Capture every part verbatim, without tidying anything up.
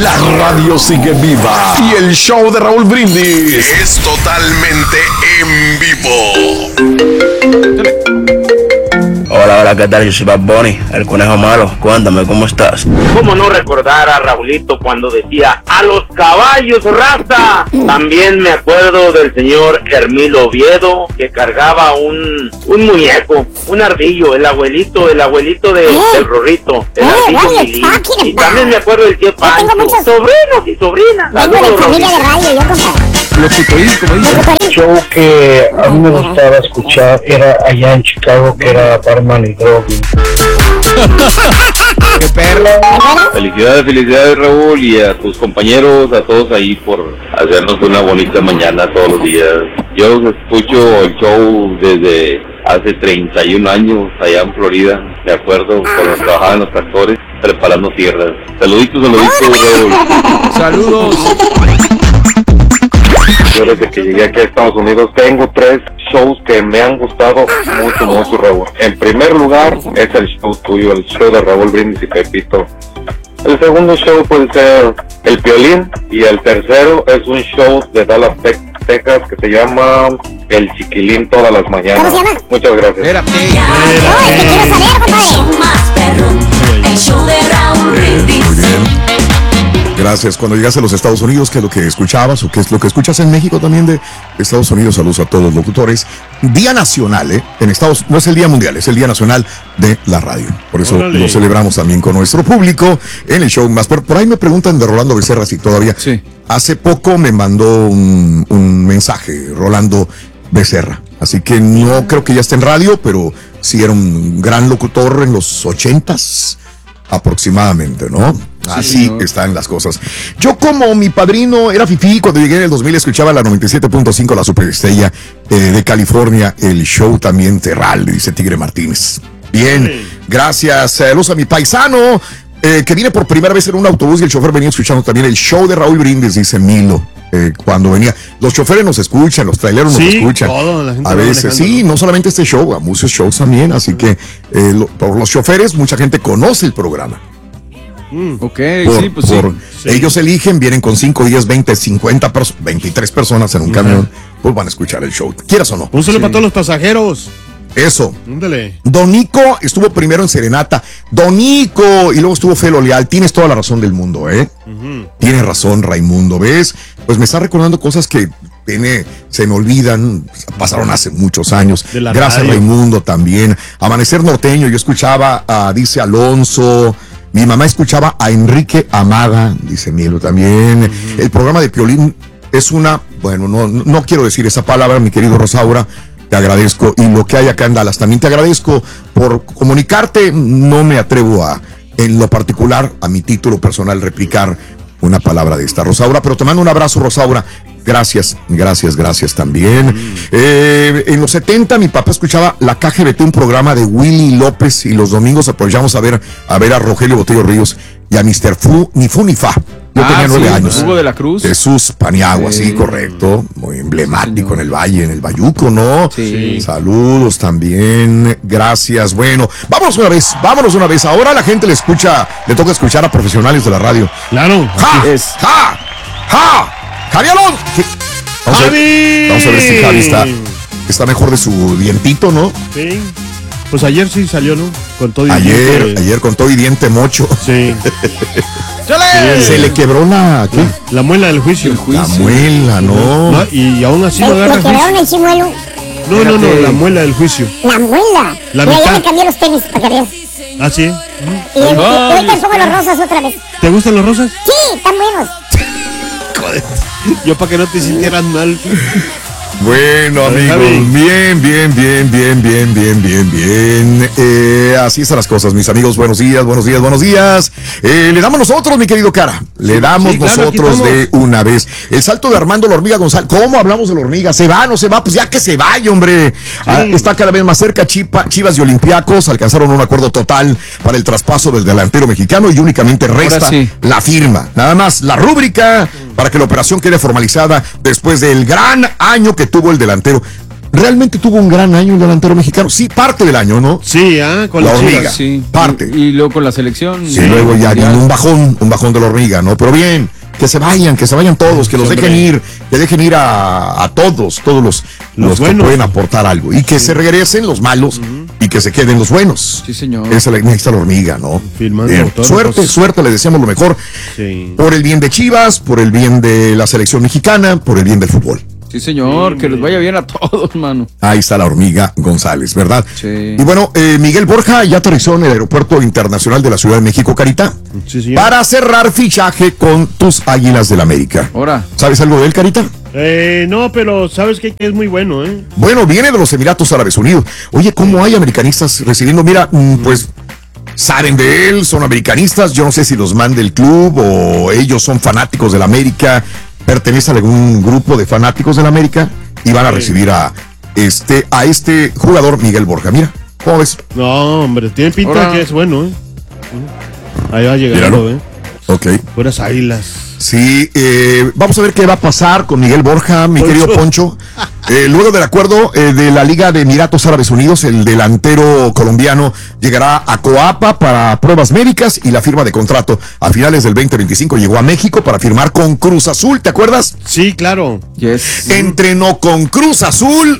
La radio sigue viva y el show de Raúl Brindis es totalmente en vivo. Hola, hola, ¿qué tal? Yo soy Bad Bunny, el conejo malo. Cuéntame, ¿cómo estás? ¿Cómo no recordar a Raulito cuando decía ¡a los caballos, raza! También me acuerdo del señor Hermilo Oviedo, que cargaba un, un muñeco, un ardillo, el abuelito, el abuelito de, del Rorrito, el ardillo Milín. Y también me acuerdo del tío Pancho, sobrinos y sobrinas. Vengo de familia de radio, yo compadre. Locutoril, como dice. El show que a mí me gustaba escuchar era allá en Chicago, que era Barman y Drogi. ¡Qué perro! Felicidades, felicidades Raúl y a tus compañeros, a todos ahí por hacernos una bonita mañana todos los días. Yo escucho el show desde hace treinta y un años allá en Florida, de acuerdo, cuando trabajaban los tractores preparando tierras. Saluditos, saluditos Raúl. Saludos. Yo desde que llegué aquí a Estados Unidos tengo tres shows que me han gustado mucho, mucho, Raúl. En primer lugar es el show tuyo, el show de Raúl Brindis y Pepito. El segundo show puede ser El Piolín y el tercero es un show de Dallas, Texas que se llama El Chiquilín todas las mañanas. ¿Cómo se llama? Muchas gracias. Espérate. No, es que quiero saber, compadre. Más perrón, el show de Raúl Brindis. Muy bien. Gracias. Cuando llegaste a los Estados Unidos, ¿qué es lo que escuchabas o qué es lo que escuchas en México también de Estados Unidos? Saludos a todos los locutores. Día Nacional, ¿eh? En Estados no es el Día Mundial, es el Día Nacional de la Radio. Por eso Órale. Lo celebramos también con nuestro público en el show más. Por, por ahí me preguntan de Rolando Becerra si todavía. Sí. Hace poco me mandó un, un mensaje Rolando Becerra. Así que no creo que ya esté en radio, pero sí era un gran locutor en los ochentas. Aproximadamente, ¿no? Sí, así ¿no? Están las cosas. Yo como mi padrino era fifí, cuando llegué en el dos mil escuchaba la noventa y siete punto cinco, la superestrella eh, de California, el show también Terral, dice Tigre Martínez. Bien, sí. Gracias. Saludos a mi paisano, eh, que viene por primera vez en un autobús y el chofer venía escuchando también el show de Raúl Brindis, dice Milo. Eh, cuando venía, los choferes nos escuchan, los traileros sí, nos escuchan. Todo, la gente a veces, sí, no solamente este show, a muchos shows también, así que eh, lo, por los choferes, mucha gente conoce el programa. Mm, ok, por, sí, pues por, sí. Ellos eligen, vienen con cinco, diez, veinte, cincuenta, perso- veintitrés personas en un uh-huh. camión, pues van a escuchar el show, quieras o no. Un saludo sí. para todos los pasajeros. Eso. Ándale. Donico estuvo primero en Serenata. Donico. Y luego estuvo Felo Leal. Tienes toda la razón del mundo, ¿eh? Uh-huh. Tienes razón, Raimundo. ¿Ves? Pues me está recordando cosas que tiene, se me olvidan. Pasaron hace muchos años. Gracias, radio. Raimundo, también. Amanecer Norteño. Yo escuchaba a, dice Alonso. Mi mamá escuchaba a Enrique Amaga, dice Milo también. Uh-huh. El programa de Piolín es una, bueno, no, no quiero decir esa palabra, mi querido Rosaura. Te agradezco, y lo que hay acá en Dallas también te agradezco por comunicarte. No me atrevo a, en lo particular, a mi título personal, replicar una palabra de esta, Rosaura, pero te mando un abrazo, Rosaura. Gracias, gracias, gracias también. Mm. Eh, en los setenta mi papá escuchaba la K G B T, un programa de Willy López, y los domingos apoyamos a ver a ver a Rogelio Botello Ríos y a mister Fu, ni Fu ni Fa. Yo ah, tenía nueve sí, años. Hugo de la Cruz. Jesús Paniagua, sí, sí, correcto. Muy emblemático sí, en el Valle, en el Bayuco, ¿no? Sí. Saludos también. Gracias. Bueno, vámonos una vez, vámonos una vez. Ahora a la gente le escucha, le toca escuchar a profesionales de la radio. Claro. ¡Ja! Es. ¡Ja! ¡Ja! ¡Javi Alonso! Vamos, a ver, vamos a ver si Javi está, está mejor de su dientito, ¿no? Sí. Pues ayer sí salió, ¿no? Con todo y ayer, diente. Ayer con todo y diente mocho. Sí. ¡Chale! Se le quebró la, la, la muela del juicio. juicio. La muela, ¿no? no y, y aún así no agarra ¿Le quebraron el chimuelo? No, no, no, la muela del juicio. ¿La muela? La Mira, mitad. ya me cambié los tenis para que veas. ¿Ah, sí? Y, y ahorita pongo los rosas otra vez. ¿Te gustan los rosas? Sí, están buenos. Joder. Yo para que no te sintieras mal. Bueno, amigos, bien, bien, bien, bien, bien, bien, bien, bien. Eh, así están las cosas, mis amigos. Buenos días, buenos días, buenos días. Eh, le damos nosotros, mi querido Cara. Le damos sí, claro, nosotros de una vez. El salto de Armando la Hormiga González. ¿Cómo hablamos de la hormiga? ¿Se va, no se va? Pues ya que se vaya, hombre. Sí. Ah, está cada vez más cerca. Chipa, Chivas y Olympiacos alcanzaron un acuerdo total para el traspaso del delantero mexicano y únicamente resta sí. la firma. Nada más la rúbrica para que la operación quede formalizada después del gran año que tuvo el delantero. realmente tuvo un gran año el delantero mexicano. Sí, parte del año, ¿no? Sí, ah, con la las hormiga. Chivas. Sí. Parte. Y, y luego con la selección. Y luego ya viene un bajón, un bajón de la hormiga, ¿no? Pero bien, que se vayan, que se vayan todos, que los Hombre. dejen ir, que dejen ir a, a todos, todos los, Los los que buenos. pueden aportar algo. Y que se regresen los malos y que se queden los buenos. Sí, señor. Esa es la necesita la hormiga, ¿no? Firmando Bien. autógrafos. Suerte, suerte, le deseamos lo mejor. Sí. Por el bien de Chivas, por el bien de la selección mexicana, por el bien del fútbol. Sí, señor, que les vaya bien a todos, mano. Ahí está la hormiga González, ¿verdad? Sí. Y bueno, eh, Miguel Borja ya aterrizó en el Aeropuerto Internacional de la Ciudad de México, Carita, Sí, señor. para cerrar fichaje con tus Águilas del América. Ahora. ¿Sabes algo de él, Carita? Eh, no, pero sabes que es muy bueno, ¿eh? Bueno, viene de los Emiratos Árabes Unidos. Oye, ¿cómo hay americanistas recibiendo? Mira, mm, pues saben de él, son americanistas. Yo no sé si los manda el club o ellos son fanáticos del América, pertenecen a algún grupo de fanáticos del América y van a recibir a este, a este jugador Miguel Borja. Mira, ¿cómo ves? No, hombre, tiene pinta Ahora. que es bueno, ¿eh? Ahí va llegando, Míralo. ¿eh? Ok. Puras águilas. Sí, eh, vamos a ver qué va a pasar con Miguel Borja, mi Poncho. querido Poncho. Eh, luego del acuerdo eh, de la Liga de Emiratos Árabes Unidos, el delantero colombiano llegará a Coapa para pruebas médicas y la firma de contrato. A finales del veinte veinticinco llegó a México para firmar con Cruz Azul, ¿te acuerdas? Sí, claro. Yes. Entrenó con Cruz Azul,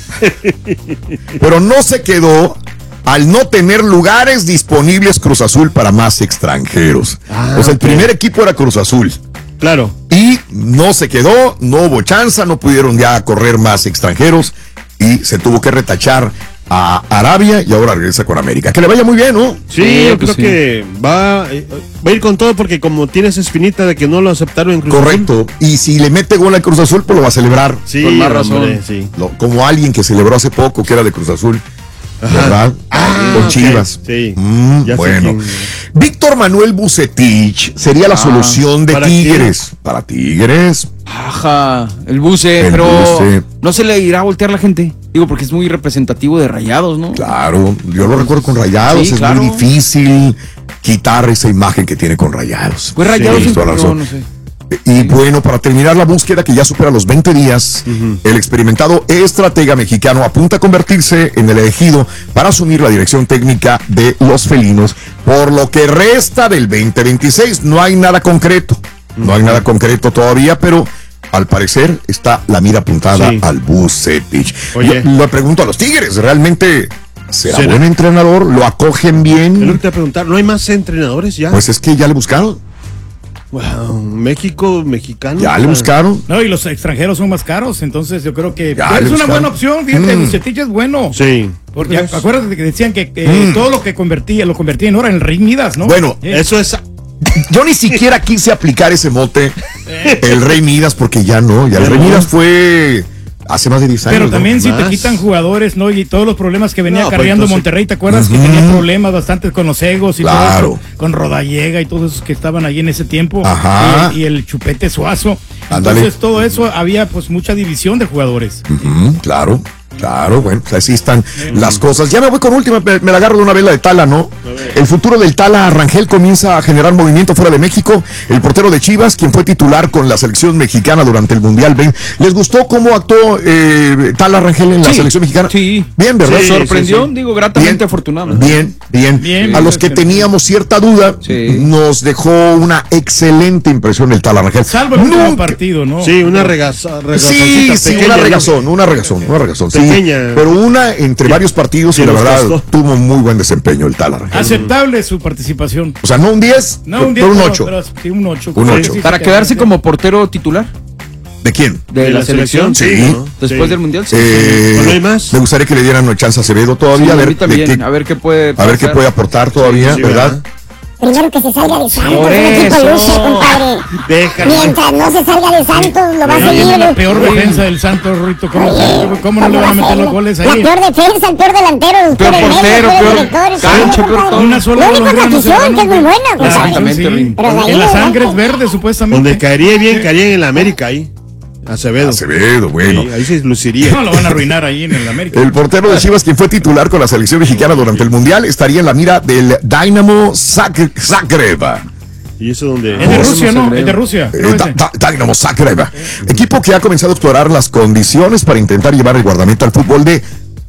pero no se quedó al no tener lugares disponibles Cruz Azul para más extranjeros. Ah, o sea, el ok. primer equipo era Cruz Azul. Claro. Y no se quedó, no hubo chance, no pudieron ya correr más extranjeros y se tuvo que retachar a Arabia y ahora regresa con América. Que le vaya muy bien, ¿no? Sí, Sí, yo pues creo sí. que va, eh, va a ir con todo porque como tienes espinita de que no lo aceptaron en Cruz Azul. Correcto. Y si le mete gol al Cruz Azul, pues lo va a celebrar. Sí, Con más hombre, razón. sí. Lo- como alguien que celebró hace poco, que era de Cruz Azul. Ajá. ¿Verdad? Ah, con ok. Chivas. Sí. Mm, Ya sé bueno. quién. Víctor Manuel Bucetich sería la Ah, solución de ¿para Tigres. Para Tigres. Ajá, el buce, El pero buce. no se le irá a voltear la gente. Digo, porque es muy representativo de Rayados, ¿no? Claro, yo lo recuerdo con Rayados, Sí, es claro. muy difícil quitar esa imagen que tiene con Rayados. Pues Rayados Sí, siempre- toda la no, razón. no sé. Y bueno, para terminar la búsqueda que ya supera los veinte días, el experimentado estratega mexicano apunta a convertirse en el elegido para asumir la dirección técnica de los felinos por lo que resta del veinte veintiséis. No hay nada concreto, no hay nada concreto todavía, pero al parecer está la mira apuntada Sí. al Bucetich. Oye. Yo le pregunto a los Tigres, ¿realmente será, ¿Será? buen entrenador? ¿Lo acogen Es lo que bien? te iba a preguntar, ¿no hay más entrenadores ya? Pues es que ya le buscaron, Wow, México, mexicano. ya le buscaron. No, y los extranjeros son más caros, entonces yo creo que Ya, es le una buscaron. buena opción, fíjate, Mm. Bucetich es bueno. Sí. Porque Pues, acuérdate que decían que eh, Mm. todo lo que convertía, lo convertía en oro en el Rey Midas, ¿no? Bueno, Eh, Eso es. Yo ni siquiera quise aplicar ese mote, el Rey Midas, porque ya no, ya el Rey Midas fue hace más de diez años. Pero ¿no? también si te Más. quitan jugadores, ¿no? Y todos los problemas que venía No, pues, acarreando entonces- Monterrey, ¿te acuerdas? Que Ujú. tenía problemas bastantes con los egos y Claro. todo eso, con Rodallega y todos esos que estaban ahí en ese tiempo. Ajá. Y, y el Chupete Suazo. Ándale. Entonces todo eso había pues mucha división de jugadores. Ujú, claro, claro, bueno, pues así están las cosas. Ya me voy con última, me, me la agarro de una vela de Tala, ¿no? El futuro del Tala Rangel comienza a generar movimiento fuera de México. El portero de Chivas, quien fue titular con la selección mexicana durante el Mundial veinte. ¿Les gustó cómo actuó eh, Tala Rangel en la Sí, selección mexicana? sí. Bien, ¿verdad? Sí, Sorprendió, sí, sí. digo, gratamente Bien. afortunado. Bien, bien. Bien, A los que bien. teníamos cierta duda, Sí. nos dejó una excelente impresión el Tala Rangel. Salvo el último Nunca- partido, ¿no? Sí, una regaza, Sí, regazoncita sí, pequeña, una ¿no? regazón, una regazón, una regazón, sí. Pequeña. Pero una entre varios partidos y que la nos verdad costó. tuvo muy buen desempeño el Tala Rangel. Aceptable su participación. O sea, no un diez, No, un pero diez, un pero- ocho. pero sí, un ocho. Un Sí, ocho. sí, Para sí, quedarse sí. como portero titular ¿De quién? de, De la, la selección, selección, sí, ¿no? después Sí. del Mundial. Sí. Eh, Pues no hay más. Me gustaría que le dieran una chance a Acevedo todavía, Sí, a a ver, mí también, de qué, a ver qué puede a ver qué pasar. puede aportar todavía, sí, ¿verdad? ¿verdad? Primero que se salga de Santos, Por un equipo eso. luche, compadre. Déjalo. Mientras no se salga de Santos, lo va a Ahí viene seguir. la peor defensa del Santos, Rito. ¿Cómo, cómo- cómo no le van a meter los goles La ahí? peor defensa, el peor delantero, el Peor peor portero, medio, peor director, el cancha, peor, peor compadre. todo. Una sola Lo único es la golondrina no se afición, ganó. que es muy buena, La compadre. Exactamente, sí. Rin. Pero de ahí En la en sangre es adelante. verde, supuestamente. Donde caería bien, caería en el América ahí. Acevedo. Acevedo, bueno. Sí, ahí se luciría. No, lo van a arruinar ahí en el América. El portero de Chivas, quien fue titular con la selección mexicana durante el Mundial, estaría en la mira del Dynamo Zag- Zagreb. ¿Y eso dónde? Es de Rusia, ¿no? Es de Rusia. Eh, Da- Da- Dinamo Zagreb, equipo que ha comenzado a explorar las condiciones para intentar llevar el guardameta al fútbol de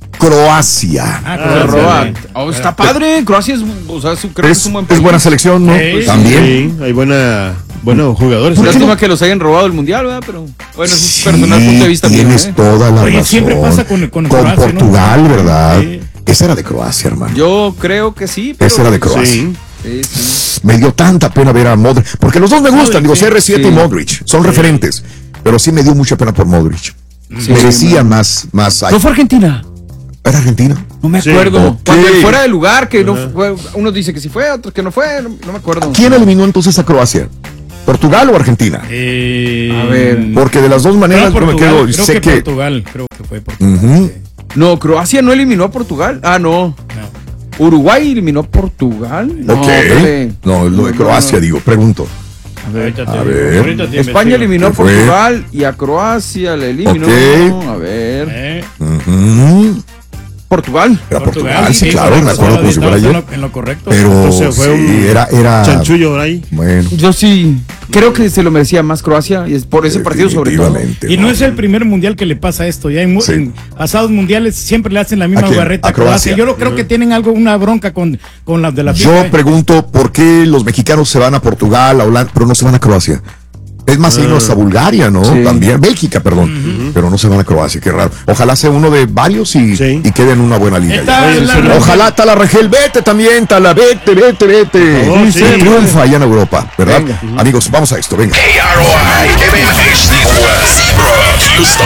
Croacia. Ah, Croacia. Oh, está padre. Croacia es, o sea, su- creo que es Es, un buen es país. buena selección, ¿no? Sí, También. Sí, hay buena, buenos jugadores. Lástima que los hayan robado el mundial, ¿verdad? Pero bueno, eso es Sí, personal punto de vista mío, tienes ¿eh? toda la Oye, razón. siempre pasa con- con Croacia, ¿no? Portugal, ¿verdad? Sí. Esa era de Croacia, hermano. Yo creo que sí, pero... Esa era de Croacia. Sí. Sí, sí. Me dio tanta pena ver a Modric, porque los dos me gustan, digo, sí, C R siete sí. y Modric, son referentes, pero sí me dio mucha pena por Modric. Sí, Merecía man. más, más. ¿No fue Argentina? ¿Era Argentina? No me Sí. acuerdo. Ok. Cuando él fuera de lugar, que no fue, unos dicen que sí fue, otros que no fue, no, no me acuerdo. ¿Quién eliminó entonces a Croacia? ¿Portugal o Argentina? Eh, A ver. Porque de las dos maneras creo yo me Portugal, quedo, creo sé que, que... Portugal, creo que fue Portugal. Ujú. sí. No, Croacia no eliminó a Portugal. Ah, no. No. Uruguay eliminó a Portugal. No, Ok. espérate. No, lo de No, Croacia, no, no. digo, pregunto. Ahorita te a digo, ver. ahorita te España investigo. eliminó a ¿Qué fue? Portugal y a Croacia le eliminó. Ok. A ver. Eh, Ujú. Portugal. Era Portugal, sí, sí, claro, correcto, me acuerdo como si fuera estaba en ayer. lo- en lo correcto. Pero Entonces fue sí, un era, era... chanchullo ahí. Bueno. Yo sí creo que se lo merecía más Croacia y es por ese partido sobre todo. Definitivamente, Y no es el primer mundial que le pasa esto. Ya en, mu- Sí. en pasados mundiales siempre le hacen la ¿A misma quién? barreta A a Croacia. Croacia. Yo lo creo que tienen algo, una bronca con, con las de la Yo FIFA. ¿eh? pregunto por qué los mexicanos se van a Portugal, a Holanda, pero no se van a Croacia. Es más, irnos a Bulgaria, ¿no? Sí. También, Bélgica, perdón. Pero no se van a Croacia, qué raro. Ojalá sea uno de varios y, Sí. y quede en una buena liga. Está ya. la- Ojalá Tala Regel, vete también, Tala, vete, vete, vete. favor, Y sí. triunfa allá en Europa, ¿verdad? Venga. Amigos, vamos a esto, venga. A R O I, M H D O S, Houston.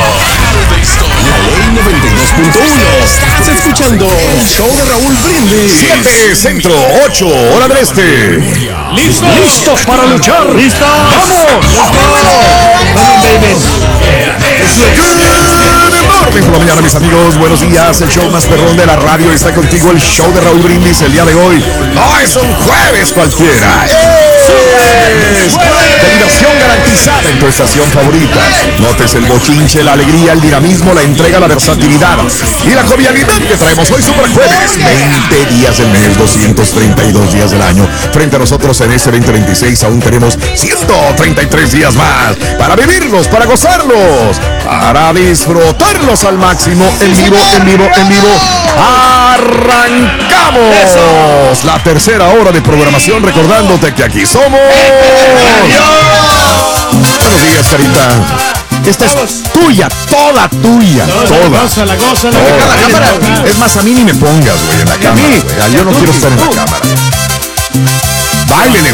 La ley noventa y dos punto uno. Estás escuchando el show de Raúl Brindis. siete Centro, ocho Hora del Este. ¡Listo! ¿Listos para luchar? ¡Listos! ¡Vamos! ¡Vamos, baby! Good morning por la mañana, mis amigos. Buenos días. El show más perrón de la radio está contigo. El show de Raúl Brindis el día de hoy. No es un jueves cualquiera. Es diversión garantizada en tu estación favorita. Notes el bochinche, la alegría, el dinamismo, la entrega, la versatilidad y la jovialidad que traemos hoy Super Jueves. veinte días del mes, doscientos treinta y dos días del año. Frente a nosotros en este veinte veintiséis aún tenemos ciento treinta y tres días más para vivirlos, para gozarlos, para disfrutarlos al máximo, en vivo, en vivo, en vivo. ¡Arrancamos! La tercera hora de programación, recordándote que aquí somos. Buenos días, Carita. Esta es tuya, toda tuya, toda. Gózala, gózala. Toda. Es más, a mí ni me pongas, güey, en la cámara, güey. Yo no quiero estar en la cámara. Báilele,